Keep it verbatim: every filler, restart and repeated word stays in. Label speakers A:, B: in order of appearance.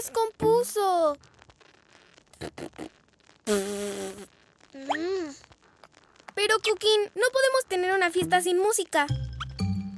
A: descompuso. Mm. Pero, Cookie, no podemos tener una fiesta sin música.